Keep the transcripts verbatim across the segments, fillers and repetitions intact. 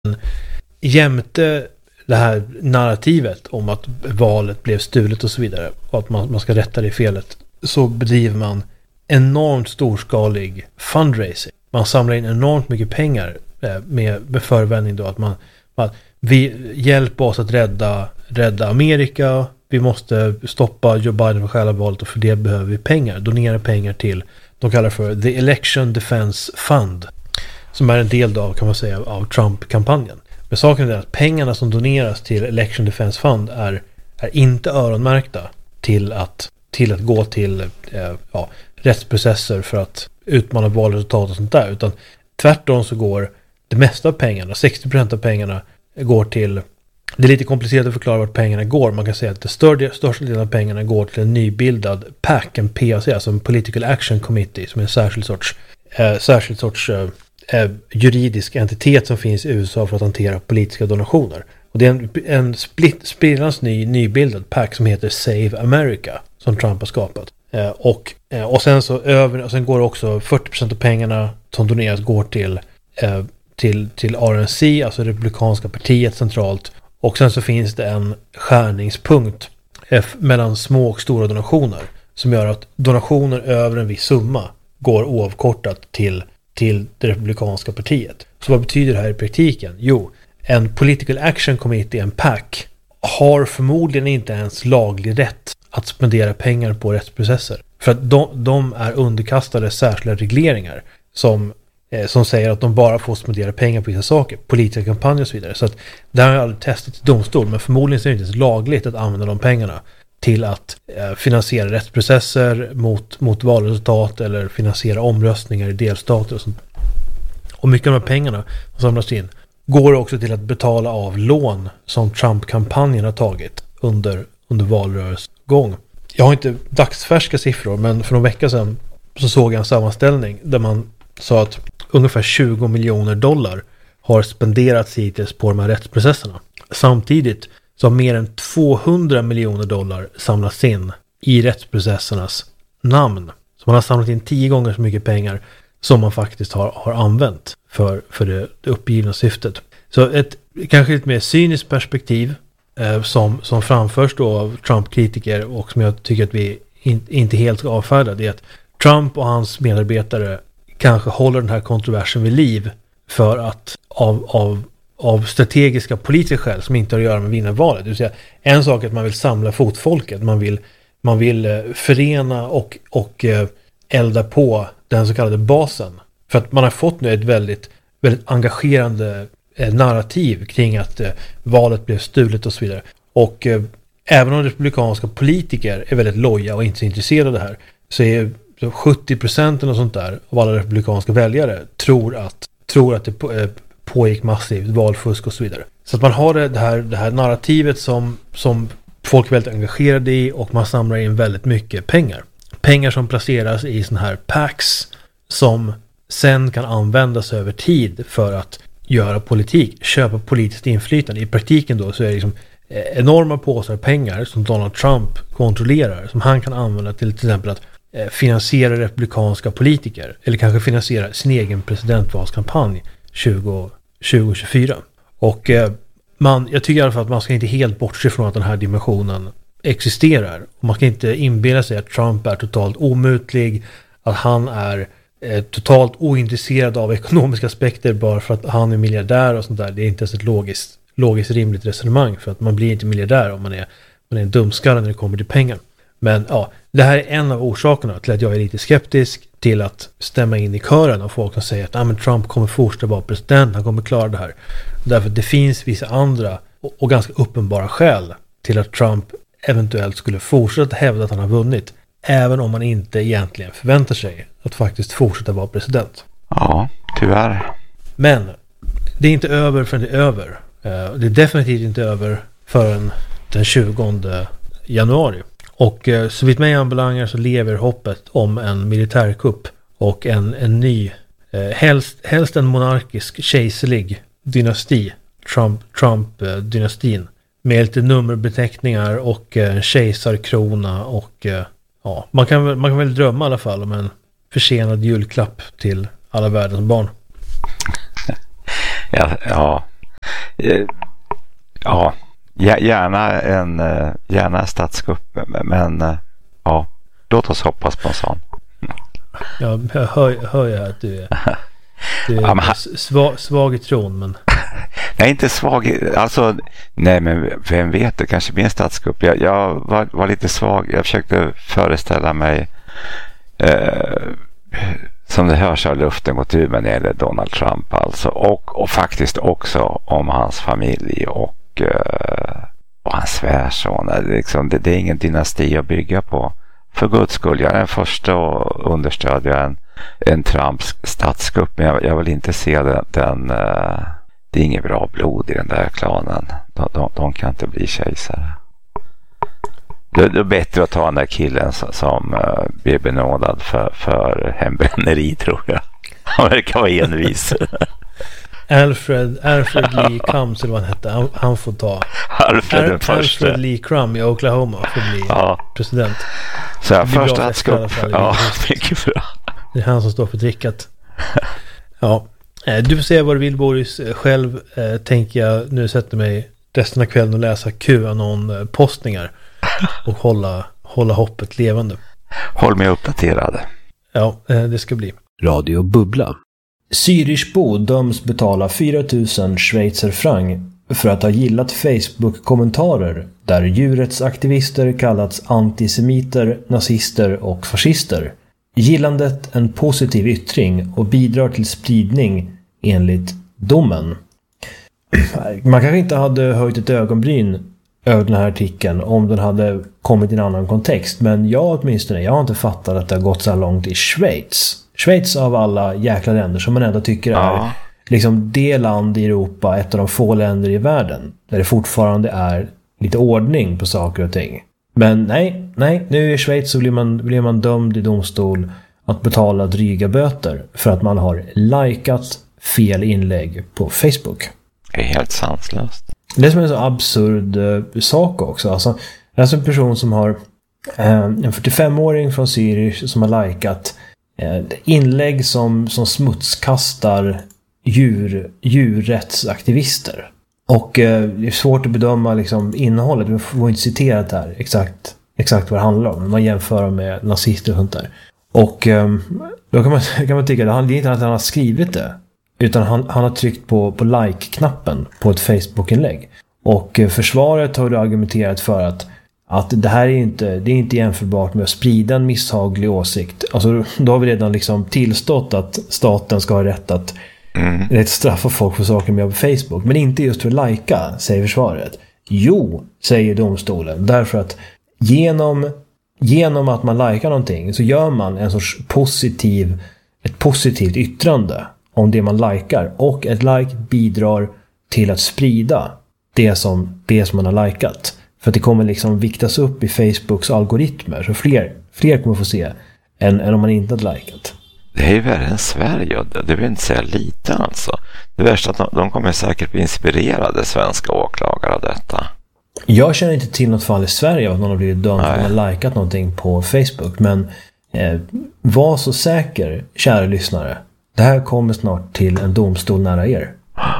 jämte det här narrativet om att valet blev stulet och så vidare och att man, man ska rätta det felet, så bedriver man enormt storskalig fundraising. Man samlar in enormt mycket pengar eh, med, med förvändning då att man, man vi hjälper oss att rädda, rädda Amerika, vi måste stoppa Joe Biden från själva valet och för det behöver vi pengar. Donera pengar till, de kallar för The Election Defense Fund, som är en del då, kan man säga, av Trump-kampanjen. Men saken är att pengarna som doneras till Election Defense Fund är, är inte öronmärkta till att, till att gå till eh, ja, rättsprocesser för att utmana valresultat och sånt där, utan tvärtom så går det mesta av pengarna, sextio procent av pengarna går till, det är lite komplicerat att förklara vart pengarna går. Man kan säga att det större, största delen av pengarna går till en nybildad PAC, en P A C, alltså en Political Action Committee, som är en särskild sorts, eh, särskild sorts eh, eh, juridisk entitet som finns i U S A för att hantera politiska donationer. Och det är en, en split, sprillans ny, nybildad PAC som heter Save America, som Trump har skapat. Eh, och, eh, och, sen så över, och sen går också fyrtio procent av pengarna som doneras går till, eh, till, till R N C, alltså Republikanska partiet centralt. Och sen så finns det en skärningspunkt F mellan små och stora donationer som gör att donationer över en viss summa går oavkortat till, till det republikanska partiet. Så vad betyder det här i praktiken? Jo, en Political Action Committee, en PAC, har förmodligen inte ens laglig rätt att spendera pengar på rättsprocesser. För att de, de är underkastade särskilda regleringar som som säger att de bara får spendera pengar på vissa saker, politiska kampanjer och så vidare. Så att det har jag aldrig testat i domstol, men förmodligen så är det inte ens lagligt att använda de pengarna till att eh, finansiera rättsprocesser mot, mot valresultat eller finansiera omröstningar i delstater och sånt. Och mycket av de här pengarna som samlas in går också till att betala av lån som Trump-kampanjen har tagit under, under valrörelsens gång. Jag har inte dagsfärska siffror, men för några veckor sedan så såg jag en sammanställning där man sa att ungefär tjugo miljoner dollar har spenderats hittills på de här rättsprocesserna. Samtidigt så har mer än tvåhundra miljoner dollar samlats in i rättsprocessernas namn. Så man har samlat in tio gånger så mycket pengar som man faktiskt har, har använt för, för det, det uppgivna syftet. Så ett kanske lite mer cyniskt perspektiv eh, som, som framförs då av Trump-kritiker och som jag tycker att vi in, inte helt ska avfärda, det är att Trump och hans medarbetare kanske håller den här kontroversen vid liv för att av, av, av strategiska politiska skäl som inte har att göra med att vinna valet. Det vill säga, en sak är att man vill samla fotfolket, man vill, man vill eh, förena och, och eh, elda på den så kallade basen. För att man har fått nu ett väldigt, väldigt engagerande eh, narrativ kring att eh, valet blev stulet och så vidare. Och eh, även om republikanska politiker är väldigt loja och inte så intresserade av det här, så är sjuttio procent och sånt där av alla republikanska väljare tror att, tror att det på, eh, pågick massivt valfusk och så vidare. Så att man har det här, det här narrativet som, som folk är väldigt engagerade i och man samlar in väldigt mycket pengar. Pengar som placeras i såna här packs som sen kan användas över tid för att göra politik, köpa politiskt inflytande. I praktiken då så är det liksom enorma påsar pengar som Donald Trump kontrollerar, som han kan använda till till exempel att finansiera republikanska politiker eller kanske finansiera sin egen presidentvalskampanj tjugo tjugofyra. Och eh, man, jag tycker i alla fall att man ska inte helt bortse från att den här dimensionen existerar. Och man ska inte inbilla sig att Trump är totalt omutlig, att han är eh, totalt ointresserad av ekonomiska aspekter bara för att han är miljardär och sånt där. Det är inte ens ett logiskt, logiskt rimligt resonemang, för att man blir inte miljardär om man är, man är en dumskalle när det kommer till pengar. Men ja, det här är en av orsakerna till att jag är lite skeptisk till att stämma in i kören och folk som säger att ah, men Trump kommer fortsätta vara president, han kommer klara det här. Därför att det finns vissa andra och, och ganska uppenbara skäl till att Trump eventuellt skulle fortsätta hävda att han har vunnit, även om man inte egentligen förväntar sig att faktiskt fortsätta vara president. Ja, tyvärr. Men det är inte över förrän det är över. Det är definitivt inte över förrän den tjugonde januari. Och eh, så vitt mig anbelangar så lever hoppet om en militärkupp och en, en ny, eh, helst, helst en monarkisk kejserlig dynasti, Trump, Trump-dynastin, med lite nummerbeteckningar och eh, kejsarkrona och eh, ja, man kan, väl, man kan väl drömma i alla fall om en försenad julklapp till alla världens barn. Ja, ja. Ja, gärna en gärna statskupp, men ja, låt oss hoppas på en sån. Ja, jag hör, hör jag att du är, du är ja, men, svag, svag i tron, men... Jag är inte svag, alltså, nej men vem vet, det kanske blir en statskupp. Jag, jag var, var lite svag, jag försökte föreställa mig eh, som det hörs av luften gått ur med när det gäller Donald Trump alltså, och, och faktiskt också om hans familj och, eh, och hans svärson. Liksom, det, det är ingen dynasti att bygga på. För guds skull, jag är den första att understödja en, en Trumps statskupp, men jag, jag vill inte se den, den uh, det är inget bra blod i den där klanen. De, de, de kan inte bli kejsare. Det, det är bättre att ta den där killen som, som uh, blir benådad för, för hembränneri, tror jag. Han verkar vara envis. Alfred, Alfred Lee Combs, eller vad han hette, han, han får ta Alfred, den Al- Alfred Lee Crumb i Oklahoma får bli ja. president. Så här, första att ska upp. Ja, mycket bra. Det är han som står för drickat. Ja, du får säga vad du vill, Boris. Själv eh, tänker jag nu sätta mig resten av kvällen och läsa QAnon-postningar och hålla, hålla hoppet levande. Håll mig uppdaterad. Ja, eh, det ska bli. Radio Bubbla. Zürichbo döms betala fyra tusen schweizer franc för att ha gillat Facebook-kommentarer där djurrättsaktivister kallats antisemiter, nazister och fascister. Gillandet en positiv yttring och bidrar till spridning enligt domen. Man kanske inte hade höjt ett ögonbryn över den här artikeln om den hade kommit i en annan kontext, men jag åtminstone, jag har inte fattat att det har gått så här långt i Schweiz. Schweiz av alla jäkla länder som man ändå tycker är ja. liksom det land i Europa, ett av de få länder i världen där det fortfarande är lite ordning på saker och ting. Men nej, nej, nu i Schweiz så blir man, blir man dömd i domstol att betala dryga böter för att man har likat fel inlägg på Facebook. Det är helt sanslöst. Det är som en så absurd uh, sak också. Alltså, det är alltså en person som har uh, en fyrtiofemåring från Zürich som har likat uh, inlägg som, som smutskastar djur, djurrättsaktivister. Och uh, det är svårt att bedöma liksom, innehållet. Vi får inte citera det här exakt, exakt vad det handlar om. Man jämför med nazister och sånt där. Och um, då kan man, kan man tycka att det är inte att han har skrivit det. Utan han, han har tryckt på, på like-knappen på ett Facebook-inlägg. Och eh, försvaret har argumenterat för att, att det här är inte, det är inte jämförbart med att sprida en misshaglig åsikt. Alltså, då har vi redan liksom tillstått att staten ska ha rätt att, mm. rätt straffa folk för saker med på Facebook. Men inte just för att lajka, säger försvaret. Jo, säger domstolen. Därför att genom, genom att man likar någonting så gör man en sorts positiv, ett positivt yttrande om det man likar, och ett like bidrar till att sprida det som, det som man har likat. För att det kommer liksom viktas upp i Facebooks algoritmer, så fler, fler kommer få se än, än om man inte har likat. Det är ju värre än Sverige, det vill inte säga lite alltså. Det värsta är att de, de kommer säkert bli inspirerade, svenska åklagare, av detta. Jag känner inte till något fall i Sverige att någon har blivit dömd för att man har likat någonting på Facebook, men eh, var så säker, kära lyssnare. Det här kommer snart till en domstol nära er.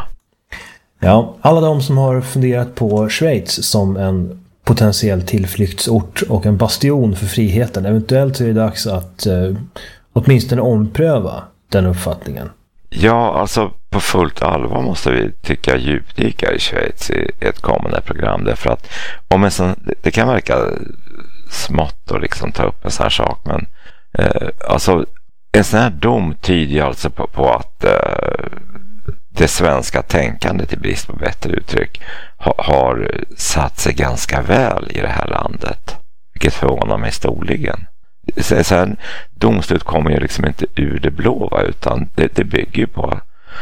Ja, alla de som har funderat på Schweiz som en potentiell tillflyktsort och en bastion för friheten, eventuellt så är det dags att eh, åtminstone ompröva den uppfattningen. Ja, alltså på fullt allvar måste vi tycka djupdyka i Schweiz i ett kommande program, därför att om en sån, det kan verka smått och liksom ta upp en sån här sak, men eh, alltså en sån här dom tyder alltså på, på att eh, det svenska tänkandet, i brist på bättre uttryck, ha, har satt sig ganska väl i det här landet. Vilket förvånar mig storligen. Så, så här, domslut kommer ju liksom inte ur det blåa, utan det, det bygger ju på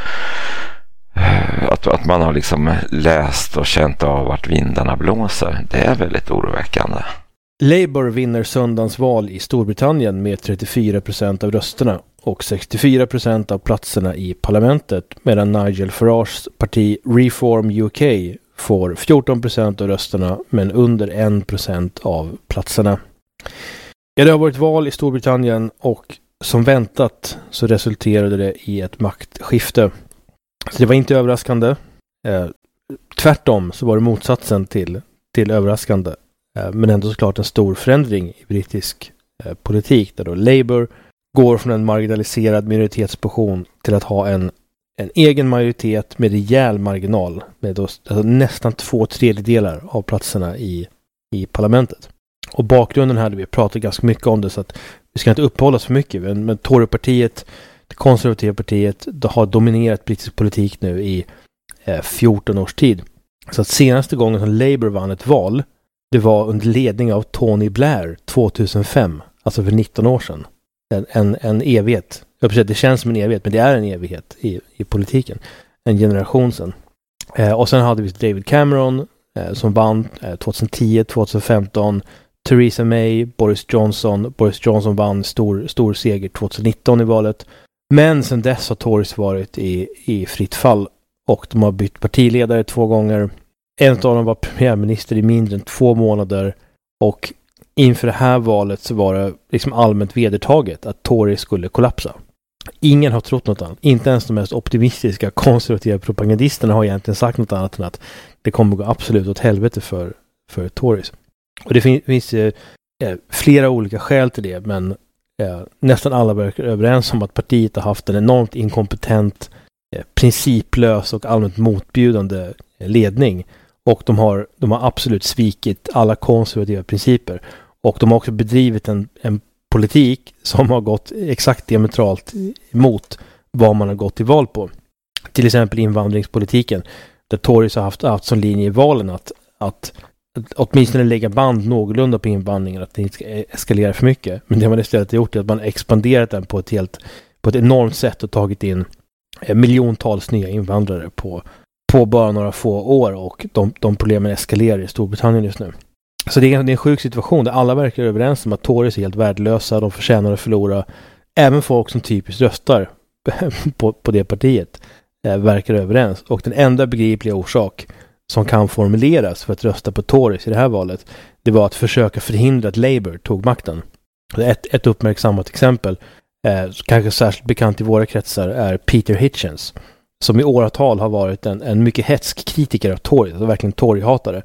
eh, att, att man har liksom läst och känt av vart vindarna blåser. Det är väldigt oroväckande. Labour vinner söndagens val i Storbritannien med trettiofyra procent av rösterna och sextiofyra procent av platserna i parlamentet, medan Nigel Farages parti Reform U K får fjorton procent av rösterna men under en procent av platserna. Ja, det har varit val i Storbritannien och som väntat så resulterade det i ett maktskifte. Så det var inte överraskande. tvärtom så var det motsatsen till, till överraskande. Eh, men ändå såklart en stor förändring i brittisk eh, politik där då Labour går från en marginaliserad minoritetsposition till att ha en, en egen majoritet med rejäl marginal med då, alltså nästan två tredjedelar av platserna i, i parlamentet. Och bakgrunden hade vi pratat ganska mycket om det så att vi ska inte uppehålla oss för mycket. Men, men Torypartiet, det konservativa partiet, det har dominerat brittisk politik nu i eh, fjorton års tid. Så att senaste gången som Labour vann ett val, det var under ledning av Tony Blair tjugohundrafem, alltså för nitton år sedan. En, en, en evighet. Jag säga, det känns som en evighet, men det är en evighet i, i politiken. En generation sedan. Eh, och sen hade vi David Cameron eh, som vann eh, tjugohundratio tjugofemton. Theresa May, Boris Johnson. Boris Johnson vann stor, stor seger tjugonitton i valet. Men sedan dess har Tories varit i, i fritt fall. Och de har bytt partiledare två gånger. En av dem var premiärminister i mindre än två månader. Och inför det här valet så var det liksom allmänt vedertaget att Tories skulle kollapsa. Ingen har trott något annat. Inte ens de mest optimistiska konservativa propagandisterna har egentligen sagt något annat än att det kommer gå absolut åt helvete för, för Tories. Och det fin- finns eh, flera olika skäl till det, men eh, nästan alla verkar överens om att partiet har haft en enormt inkompetent, eh, principlös och allmänt motbjudande eh, ledning. Och de har, de har absolut svikit alla konservativa principer. Och de har också bedrivit en, en politik som har gått exakt diametralt emot vad man har gått till val på. Till exempel invandringspolitiken, där Tories har haft, haft som linje i valen att, att, att åtminstone lägga band någorlunda på invandringen, att det inte ska eskalera för mycket. Men det man istället har gjort är att man har expanderat den på ett, helt, på ett enormt sätt och tagit in miljontals nya invandrare på på bara några få år, och de, de problemen eskalerar i Storbritannien just nu. Så det är, det är en sjuk situation där alla verkar överens om att Tories är helt värdelösa, de förtjänar att förlora. Även folk som typiskt röstar på, på det partiet eh, verkar överens. Och den enda begripliga orsak som kan formuleras för att rösta på Tories i det här valet, det var att försöka förhindra att Labour tog makten. Ett, ett uppmärksammat exempel, eh, kanske särskilt bekant i våra kretsar, är Peter Hitchens, som i åratal har varit en, en mycket hetsk kritiker av Tory, alltså verkligen Tory-hatare.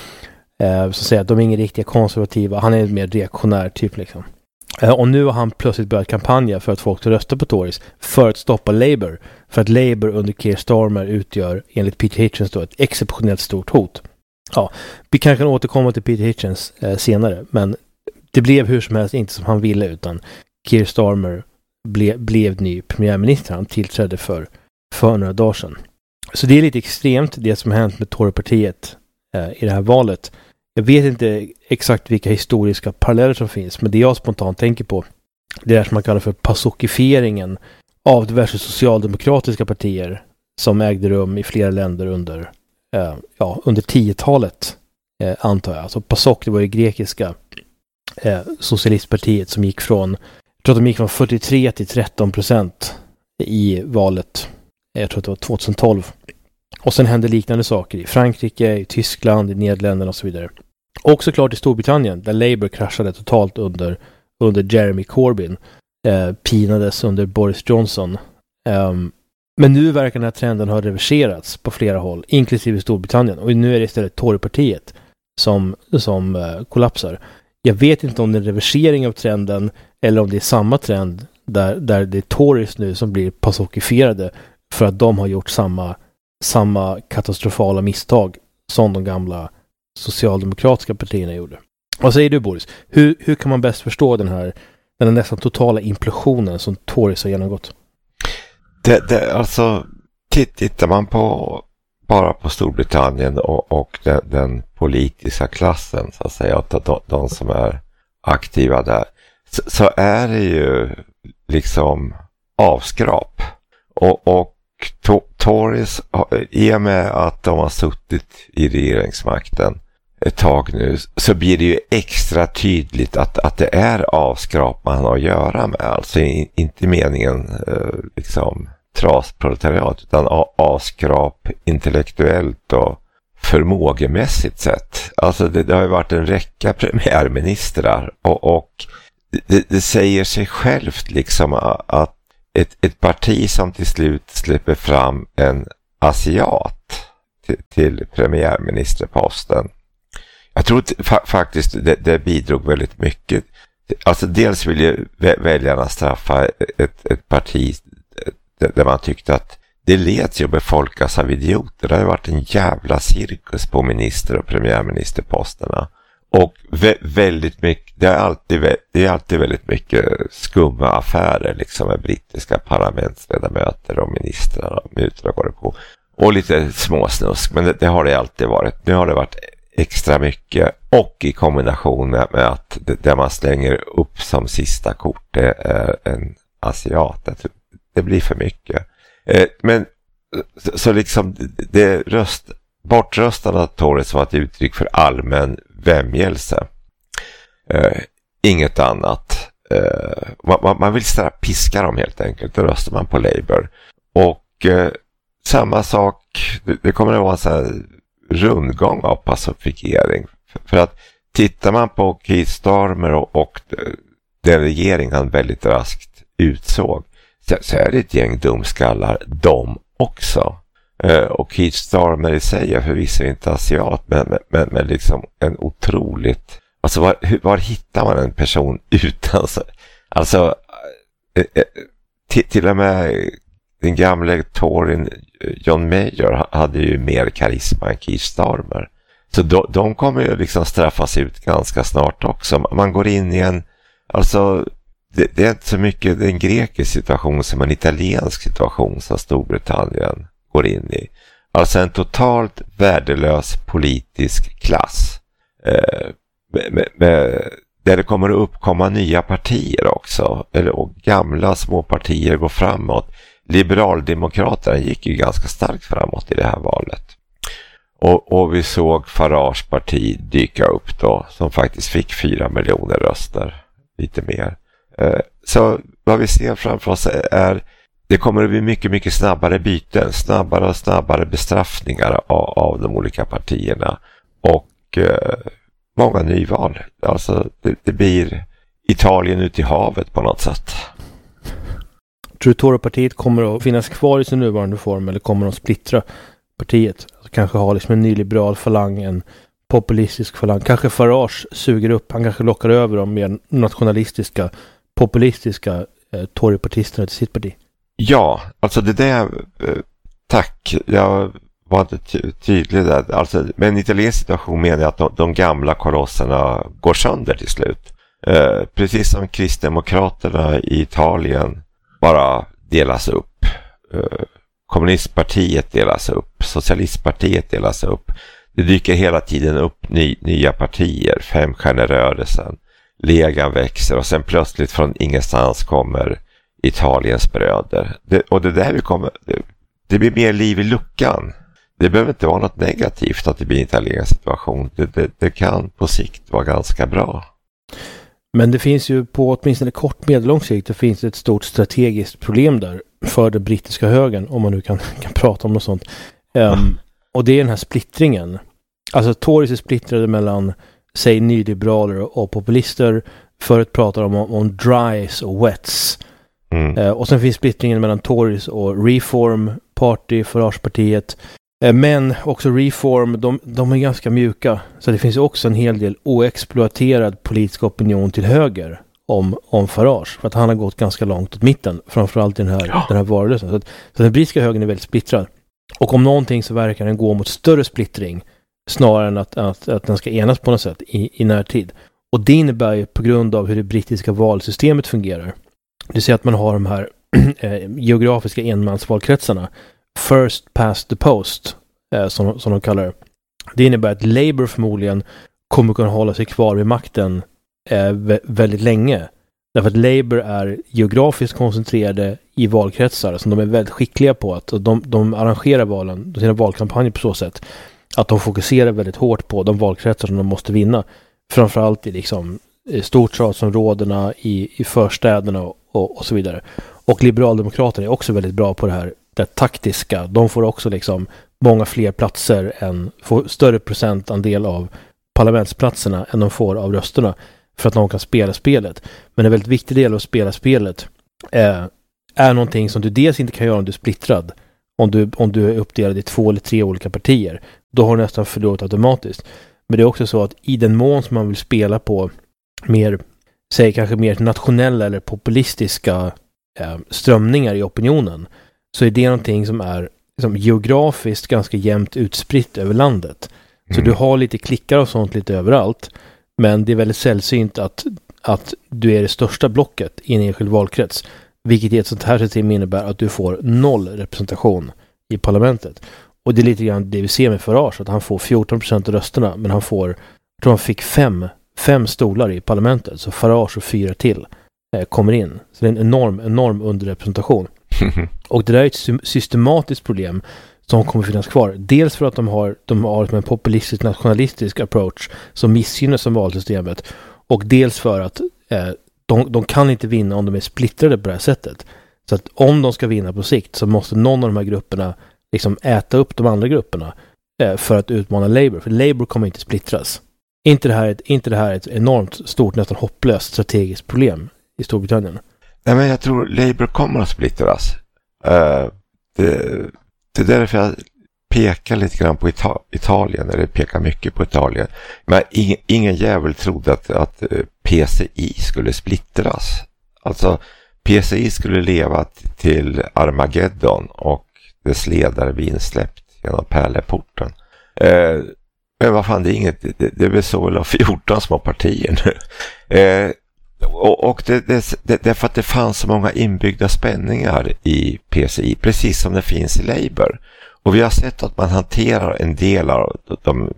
Eh, så att säga att de är inga riktiga konservativa, han är en mer reaktionär typ liksom. Eh, och nu har han plötsligt börjat kampanja för att folk ska rösta på Tories för att stoppa Labour. För att Labour under Keir Starmer utgör, enligt Peter Hitchens då, ett exceptionellt stort hot. Ja, vi kan, kan återkomma till Peter Hitchens eh, senare, men det blev hur som helst inte som han ville, utan Keir Starmer ble, blev ny premiärminister. Han tillträdde för för några dagar sedan. Så det är lite extremt det som har hänt med Torypartiet eh, i det här valet. Jag vet inte exakt vilka historiska paralleller som finns, men det jag spontant tänker på, det är som man kallar för pasokifieringen av diverse socialdemokratiska partier som ägde rum i flera länder under eh, ja, under tiotalet eh, antar jag. Alltså PASOK, det var ju grekiska eh, socialistpartiet som gick från, jag tror att de gick från fyrtiotre till tretton procent i valet. Jag tror att det var tjugotolv. Och sen hände liknande saker i Frankrike, i Tyskland, i Nederländerna och så vidare. Och såklart i Storbritannien, där Labour kraschade totalt under, under Jeremy Corbyn. Eh, pinades under Boris Johnson. Um, men nu verkar den här trenden ha reverserats på flera håll, inklusive Storbritannien. Och nu är det istället Torypartiet som, som uh, kollapsar. Jag vet inte om det är en reversering av trenden eller om det är samma trend där, där det är Tories nu som blir pasokifierade för att de har gjort samma, samma katastrofala misstag som de gamla socialdemokratiska partierna gjorde. Vad säger du, Boris? Hur, hur kan man bäst förstå den här, den här nästan totala implosionen som Tories har genomgått? Det, det, alltså, tittar man på bara på Storbritannien och, och den, den politiska klassen, så att säga, de, de som är aktiva där, så, så är det ju liksom avskrap. Och, och to, Tories, i och med att de har suttit i regeringsmakten ett tag nu, så blir det ju extra tydligt att, att det är avskrap man har att göra med. Alltså in, inte meningen eh, liksom trasproletariat, utan avskrap intellektuellt och förmågemässigt sett. Alltså det, det har ju varit en räcka premiärministrar och, och det, det säger sig självt liksom att ett, ett parti som till slut släpper fram en asiat till, till premiärministerposten. Jag tror att, fa- faktiskt det, det bidrog väldigt mycket. Alltså dels vill ju väljarna straffa ett, ett parti där man tyckte att det leds ju befolkas av idioter. Det har ju varit en jävla cirkus på minister- och premiärministerposterna. Och vä- väldigt mycket, det är, alltid, det är alltid väldigt mycket skumma affärer liksom med brittiska parlamentsledamöter och ministrar och mutor och går det på. Och lite småsnusk, men det, det har det alltid varit. Nu har det varit extra mycket och i kombination med, med att det, det man slänger upp som sista kort det är en asiat. Det, det blir för mycket. Eh, men så, så liksom det röst, bortröstarna Tories var ett uttryck för allmän vämjelse. Eh, inget annat. Eh, man, man vill ställa piska dem helt enkelt. Då röstar man på Labour. Och eh, samma sak, det, det kommer att vara en sån här rundgång av pacificering. För, för att tittar man på Keir Starmer och, och den regering han väldigt raskt utsåg så, så är det ett gäng dumskallar de också. Uh, och Keir Starmer i sig är förvisso inte asiat men, men, men liksom en otroligt alltså var, var hittar man en person utan alltså uh, uh, till, till och med den gamla Torin John Major hade ju mer karisma än Keir Starmer. Så de, de kommer ju liksom straffas ut ganska snart också. Man går in i en alltså det, det är inte så mycket en grekisk situation som en italiensk situation som Storbritannien går in i. Alltså en totalt värdelös politisk klass. Eh, med, med, med, där det kommer att uppkomma nya partier också. Eller, och gamla små partier går framåt. Liberaldemokraterna gick ju ganska starkt framåt i det här valet. Och, och vi såg Farage parti dyka upp då. Som faktiskt fick fyra miljoner röster. Lite mer. Eh, så vad vi ser framför oss är det kommer att bli mycket, mycket snabbare byten. Snabbare och snabbare bestraffningar av, av de olika partierna. Och eh, många nyval. Alltså det, det blir Italien ut i havet på något sätt. Tror du Torypartiet kommer att finnas kvar i sin nuvarande form eller kommer de att splittra partiet? Alltså kanske ha liksom en nyliberal falang, en populistisk falang. Kanske Farage suger upp, han kanske lockar över de mer nationalistiska, populistiska eh, Torypartisterna till sitt parti. Ja, alltså det där, eh, tack, jag var inte ty- tydlig där. Alltså, med en italiensk situation menar jag att de, de gamla kolosserna går sönder till slut. Eh, precis som kristdemokraterna i Italien bara delas upp. Eh, kommunistpartiet delas upp. Socialistpartiet delas upp. Det dyker hela tiden upp ny, nya partier. Femstjärnerörelsen. Legan växer och sen plötsligt från ingenstans kommer Italiens bröder. Det, och det där vi kommer, det, det blir mer liv i luckan. Det behöver inte vara något negativt att det blir en italiensk situation. Det, det, det kan på sikt vara ganska bra. Men det finns ju på åtminstone kort medellång sikt det finns ett stort strategiskt problem där för den brittiska högern, om man nu kan, kan prata om något sånt. Um, och det är den här splittringen. Alltså Tories är splittrade mellan säg nyliberaler och populister. Förut pratar de om, om dries och wets. Mm. Uh, och sen finns splittringen mellan Tories och Reform Party, Faragepartiet. Uh, men också Reform, de, de är ganska mjuka. Så det finns också en hel del oexploaterad politisk opinion till höger om, om Farage. För att han har gått ganska långt åt mitten. Framförallt i den här, ja. den här varelsen. Så, att, så den brittiska högern är väldigt splittrad. Och om någonting så verkar den gå mot större splittring snarare än att, att, att den ska enas på något sätt i, i närtid. Och det innebär ju på grund av hur det brittiska valsystemet fungerar. Det ser att man har de här geografiska enmansvalkretsarna. First past the post, eh, som, som de kallar det. Det innebär att Labour förmodligen kommer kunna hålla sig kvar vid makten eh, vä- väldigt länge. Därför att Labour är geografiskt koncentrerade i valkretsar som de är väldigt skickliga på. Att de, de arrangerar valen, sina valkampanjer på så sätt att de fokuserar väldigt hårt på de valkretsar som de måste vinna. Framförallt i liksom storstadsområdena, i, i förstäderna och, och, och så vidare. Och Liberaldemokraterna är också väldigt bra på det här, det taktiska. De får också liksom många fler platser än, får större procentandel av parlamentsplatserna än de får av rösterna för att någon kan spela spelet. Men en väldigt viktig del av att spela spelet är, är någonting som du dels inte kan göra om du är splittrad. Om du, om du är uppdelad i två eller tre olika partier, då har du nästan förlorat automatiskt. Men det är också så att i den mån som man vill spela på mer, säg kanske mer nationella eller populistiska eh, strömningar i opinionen, så är det någonting som är liksom, geografiskt ganska jämnt utspritt över landet. Mm. Så du har lite klickar och sånt lite överallt, men det är väldigt sällsynt att, att du är det största blocket i en enskild valkrets, vilket i ett sånt här system innebär att du får noll representation i parlamentet. Och det är lite grann det vi ser med Farage, att han får fjorton procent av rösterna, men han får, jag tror han fick fem, fem stolar i parlamentet, så Farage och fyra till eh, kommer in. Så det är en enorm, enorm underrepresentation. Och det där är ett systematiskt problem som kommer finnas kvar. Dels för att de har, de har en populistisk nationalistisk approach som missgynnar som valsystemet, och dels för att eh, de, de kan inte vinna om de är splittrade på det här sättet. Så att om de ska vinna på sikt så måste någon av de här grupperna liksom äta upp de andra grupperna eh, för att utmana Labour. För Labour kommer inte splittras. Inte det här är ett, inte det här är ett enormt stort, nästan hopplöst strategiskt problem i Storbritannien? Nej, men jag tror Labour kommer att splittras. Uh, det, det är därför jag pekar lite grann på Ita- Italien, eller pekar mycket på Italien. Men ingen, ingen jävel trodde att, att P C I skulle splittras. Alltså P C I skulle leva t- till Armageddon och dess ledare blir insläppt genom pärleporten. Uh, men vad fan, det är inget, det, det är väl så väl av fjorton små partier nu. Uh, Och, och det, det, det, det är för att det fanns så många inbyggda spänningar i P C I, precis som det finns i Labour. Och vi har sett att man hanterar en del av de,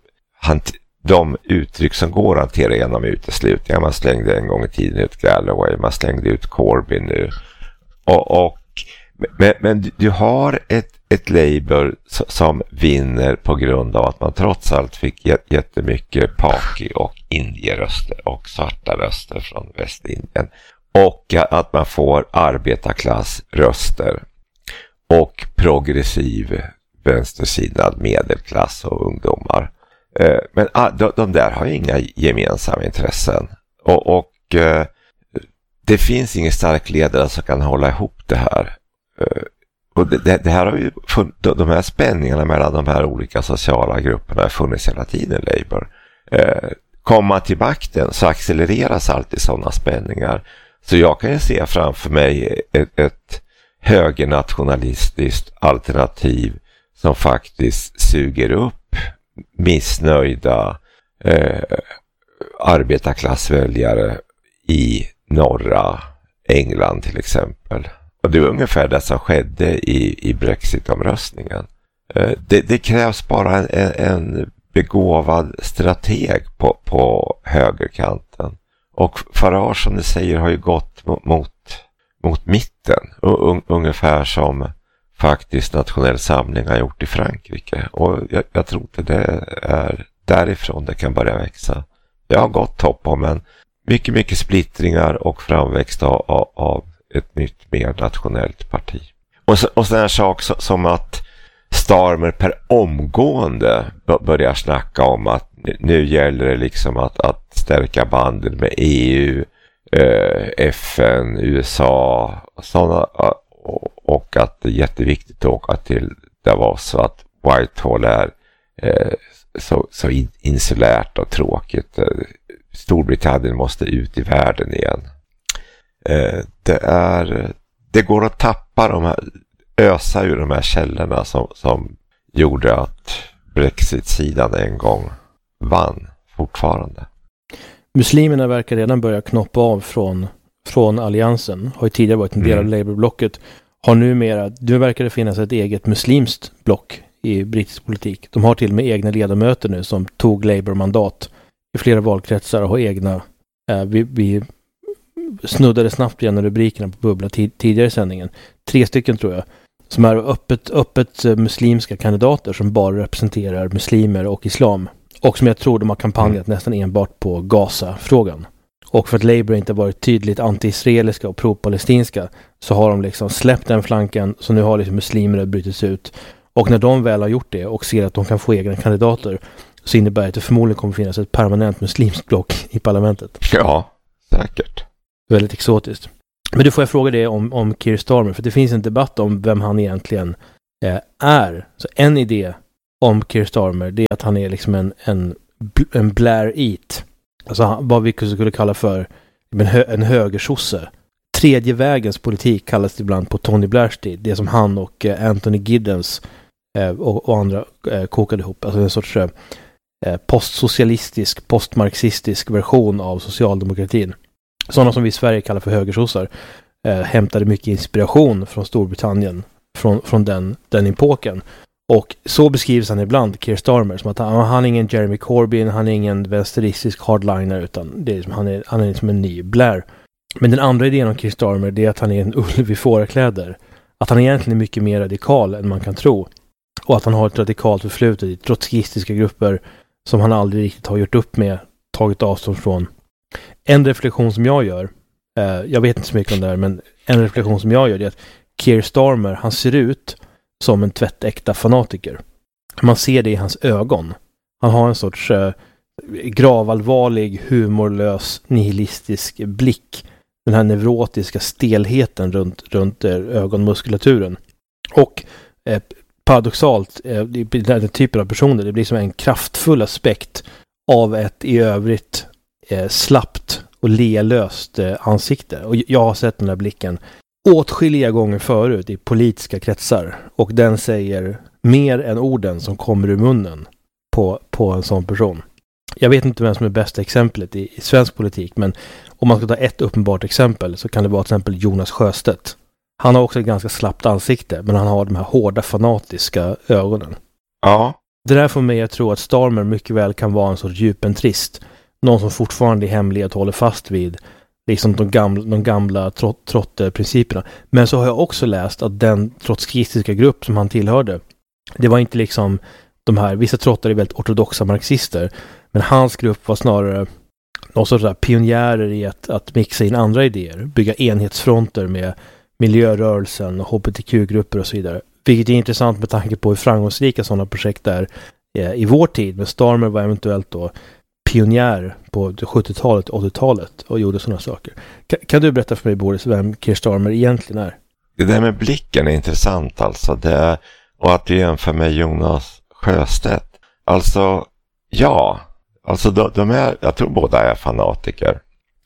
de uttryck som går att hantera genom uteslutningar. Man slängde en gång i tiden ut Galloway, man slängde ut Corbyn nu. Och, och, men, men du har ett, ett Labour som vinner på grund av att man trots allt fick jättemycket Paki och indierröster och svarta röster från Västindien. Och att man får arbetarklassröster och progressiv vänstersidad medelklass och ungdomar. Men de, de där har ju inga gemensamma intressen. Och, och det finns ingen stark ledare som kan hålla ihop det här. Och det, det här har ju de här spänningarna mellan de här olika sociala grupperna har funnits hela tiden i Labour. Eh, komma till makten så accelereras alltid sådana spänningar. Så jag kan ju se framför mig ett, ett högernationalistiskt alternativ som faktiskt suger upp missnöjda eh, arbetarklassväljare i norra England till exempel. Och det är ungefär det som skedde i, i Brexit-omröstningen. Eh, det, det krävs bara en, en begåvad strateg på, på högerkanten. Och Farage, som du säger, har ju gått mot, mot, mot mitten. Un, ungefär som faktiskt Nationell Samling har gjort i Frankrike. Och jag, jag tror inte det är därifrån det kan börja växa. Jag har gott hopp om en mycket, mycket splittringar och framväxt av, av, av ett nytt mer nationellt parti. Och så, och så en sak så, som att Starmer per omgående börjar snacka om att nu gäller det liksom att, att stärka banden med E U, eh, F N, U S A och sådana, och, och att det är jätteviktigt att åka till Davos, så att Whitehall är eh, så, så insulärt och tråkigt. Storbritannien måste ut i världen igen. Eh, det är det går att tappa de här, ösa ur de här källorna som, som gjorde att Brexit-sidan en gång vann fortfarande. Muslimerna verkar redan börja knoppa av från, från alliansen. Har ju tidigare varit en del mm. av Labour-blocket. Har numera, nu verkar det finnas ett eget muslimskt block i brittisk politik. De har till och med egna ledamöter nu som tog Labour-mandat i flera valkretsar och har egna. Eh, vi, vi snuddade snabbt igen rubrikerna på Bubbla tid, tidigare i sändningen. Tre stycken tror jag. Som är öppet, öppet muslimska kandidater som bara representerar muslimer och islam. Och som jag tror de har kampanjat mm. nästan enbart på Gaza-frågan. Och för att Labour inte varit tydligt anti-israeliska och pro-palestinska så har de liksom släppt den flanken, så nu har liksom muslimer brutits ut. Och när de väl har gjort det och ser att de kan få egna kandidater så innebär det att det förmodligen kommer finnas ett permanent muslimskt block i parlamentet. Ja, säkert. Väldigt exotiskt. Men du får jag fråga det om, om Keir Starmer, för det finns en debatt om vem han egentligen eh, är, så en idé om Keir Starmer, det är att han är liksom en, en, en Blair-eat. Alltså han, vad vi skulle kalla för en, hö, en högersosse. Tredje vägens politik kallas det ibland på Tony Blairs tid. Det som han och eh, Anthony Giddens eh, och, och andra eh, kokade ihop. Alltså en sorts eh, postsocialistisk, postmarxistisk version av socialdemokratin. Sådana som vi i Sverige kallar för högersossar eh, hämtade mycket inspiration från Storbritannien från, från den, den epoken. Och så beskrivs han ibland, Keir Starmer, som att han, han är ingen Jeremy Corbyn, han är ingen vänsteristisk hardliner, utan det är liksom, han är, han är liksom en ny Blair. Men den andra idén om Keir Starmer, det är att han är en ulv i fårakläder. Att han egentligen är mycket mer radikal än man kan tro. Och att han har ett radikalt förflutet i trotskistiska grupper som han aldrig riktigt har gjort upp med, tagit avstånd från. En reflektion som jag gör, eh, jag vet inte så mycket om det här, men en reflektion som jag gör är att Keir Starmer, han ser ut som en tvättäkta fanatiker. Man ser det i hans ögon. Han har en sorts eh, gravallvarlig, humorlös, nihilistisk blick. Den här neurotiska stelheten runt, runt eh, ögonmuskulaturen. Och eh, paradoxalt, eh, den typen av personer, det blir som en kraftfull aspekt av ett i övrigt eh, slappt och lealöst eh, ansikte. Och jag har sett den här blicken åtskilliga gånger förut i politiska kretsar. Och den säger mer än orden som kommer ur munnen på, på en sån person. Jag vet inte vem som är bästa exemplet i, i svensk politik, men om man ska ta ett uppenbart exempel så kan det vara till exempel Jonas Sjöstedt. Han har också ett ganska slappt ansikte, men han har de här hårda fanatiska ögonen. Ja. Det där får mig att tro att Starmer mycket väl kan vara en sorts djupen trist. Någon som fortfarande i hemlighet håller fast vid liksom de gamla, de gamla trott, trottprinciperna. Men så har jag också läst att den trotskistiska grupp som han tillhörde, det var inte liksom de här, vissa trottar är väldigt ortodoxa marxister, men hans grupp var snarare någon sorts där pionjärer i att, att mixa in andra idéer, bygga enhetsfronter med miljörörelsen och H B T Q-grupper och så vidare. Vilket är intressant med tanke på hur framgångsrika sådana projekt är eh, i vår tid. Men Starmer var eventuellt då pionjär på sjuttiotalet och åttiotalet och gjorde sådana saker. Kan, kan du berätta för mig, Boris, vem Keir Starmer egentligen är? Det där med blicken är intressant alltså. Det är, och att du jämför med Jonas Sjöstedt. Alltså, ja. Alltså de, de är, jag tror båda är fanatiker.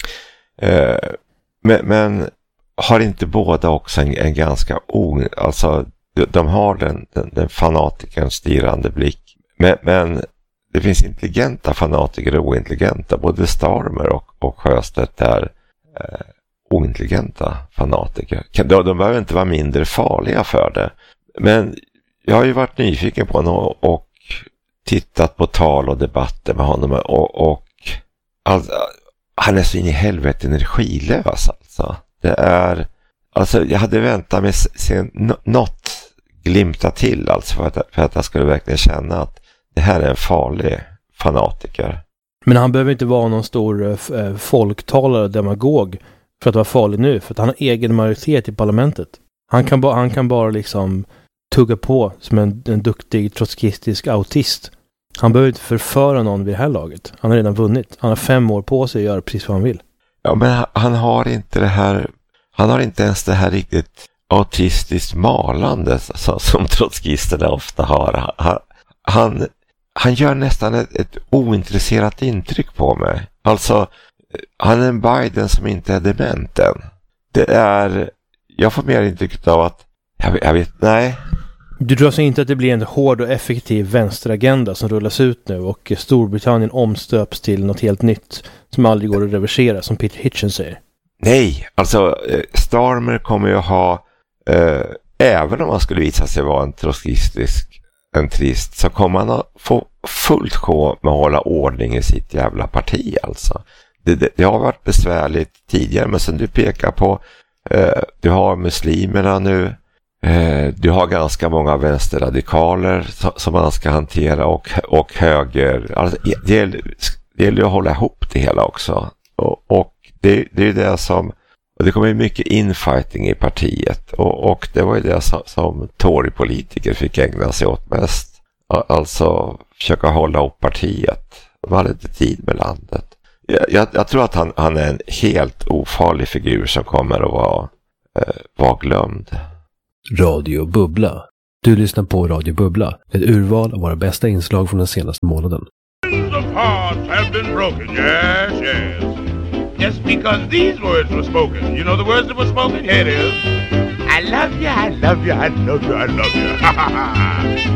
Eh, men, men har inte båda också en, en ganska o... Alltså, de, de har den, den, den fanatikerns stirrande blick. Men, men det finns intelligenta fanatiker och ointelligenta. Både Starmer och, och Sjöstedt är eh, ointelligenta fanatiker. De, de behöver inte vara mindre farliga för det. Men jag har ju varit nyfiken på honom och, och tittat på tal och debatter med honom. Och, och alltså, han är så in i helvete energilös alltså. Det är, alltså jag hade väntat mig se något glimta till alltså för att, för att jag skulle verkligen känna att det här är en farlig fanatiker. Men han behöver inte vara någon stor äh, folktalare, demagog för att vara farlig nu, för att han har egen majoritet i parlamentet. Han kan, ba, han kan bara liksom tugga på som en, en duktig trotskistisk autist. Han behöver inte förföra någon vid det här laget. Han har redan vunnit. Han har fem år på sig att göra precis vad han vill. Ja, men han har inte det här, han har inte ens det här riktigt autistiskt malande så, som trotskisterna ofta har. Han, han, han gör nästan ett, ett ointresserat intryck på mig. Alltså, han är en Biden som inte är dement än. Det är, jag får mer intryck av att, jag, jag vet, nej. Du tror alltså inte att det blir en hård och effektiv vänsteragenda som rullas ut nu och Storbritannien omstöps till något helt nytt som aldrig går att reversera, som Peter Hitchens säger? Nej, alltså Starmer kommer ju ha, eh, även om han skulle visa sig vara en trotskistisk en trist, så kommer han att få fullt sjå med att hålla ordning i sitt jävla parti alltså. Det, det, det har varit besvärligt tidigare, men sen du pekar på, eh, du har muslimerna nu, eh, du har ganska många vänsterradikaler som, som man ska hantera och, och höger, alltså, det gäller, det gäller att hålla ihop det hela också. Och, och det, det är ju det som, och det kommer ju mycket infighting i partiet och, och det var ju det som, som Tory-politiker fick ägna sig åt mest. Alltså försöka hålla upp partiet. De hade inte tid med landet. Jag, jag, jag tror att han, han är en helt ofarlig figur som kommer att vara, eh, vara glömd. Radio Bubbla. Du lyssnar på Radio Bubbla, ett urval av våra bästa inslag från den senaste månaden. The hearts have been broken, yes, yes. Just because these words were spoken. You know the words that were spoken? Here it is. I love you, I love you, I love you, I love you.